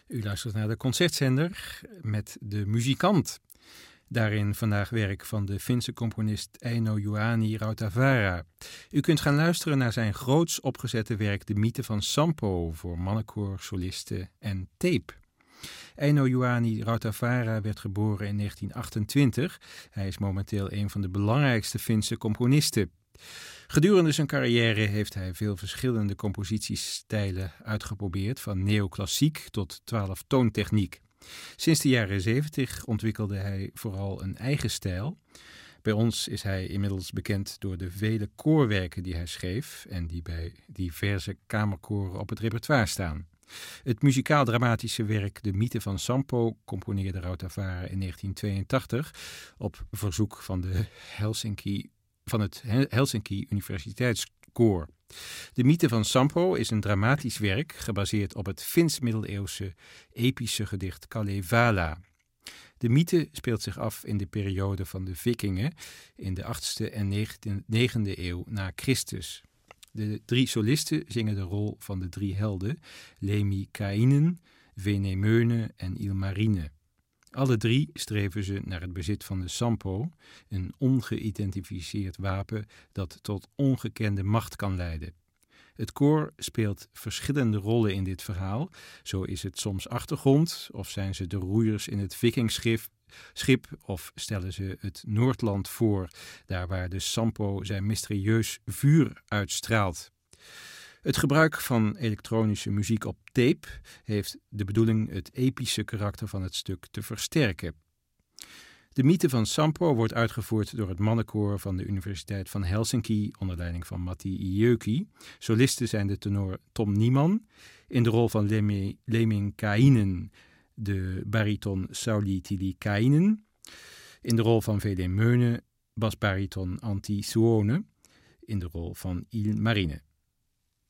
U luistert naar de Concertzender met De Muzikant. Daarin vandaag werk van de Finse componist Eino Juhani Rautavaara. U kunt gaan luisteren naar zijn groots opgezette werk De Mythe van Sampo voor mannenkoor, solisten en tape. Eino Juhani Rautavaara werd geboren in 1928. Hij is momenteel een van de belangrijkste Finse componisten. Gedurende zijn carrière heeft hij veel verschillende compositiestijlen uitgeprobeerd, van neoclassiek tot 12-toontechniek. Sinds de jaren 70 ontwikkelde hij vooral een eigen stijl. Bij ons is hij inmiddels bekend door de vele koorwerken die hij schreef en die bij diverse kamerkoren op het repertoire staan. Het muzikaal-dramatische werk De Mythe van Sampo componeerde Rautavaara in 1982 op verzoek van het Helsinki Universiteitskoor. De Mythe van Sampo is een dramatisch werk gebaseerd op het Fins-middeleeuwse epische gedicht Kalevala. De mythe speelt zich af in de periode van de Vikingen in de 8e en 9e eeuw na Christus. De 3 solisten zingen de rol van de 3 helden, Lemminkainen, Venemöne en Ilmarinen. Alle 3 streven ze naar het bezit van de Sampo, een ongeïdentificeerd wapen dat tot ongekende macht kan leiden. Het koor speelt verschillende rollen in dit verhaal. Zo is het soms achtergrond, of zijn ze de roeiers in het vikingschip, of stellen ze het Noordland voor, daar waar de Sampo zijn mysterieus vuur uitstraalt. Het gebruik van elektronische muziek op tape heeft de bedoeling het epische karakter van het stuk te versterken. De Mythe van Sampo wordt uitgevoerd door het mannenkoor van de Universiteit van Helsinki onder leiding van Matti Ijöki. Solisten zijn de tenor Tom Nieman, in de rol van Lemminkainen de bariton Sauli Tilikainen, in de rol van Venemöne basbariton Antti Suone, in de rol van Ilmarinen.